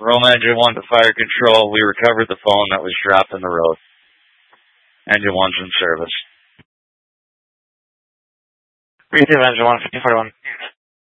Roma Engine 1 to fire control. We recovered the phone that was dropped in the road. Engine 1's in service. Receive Engine 1, 1541.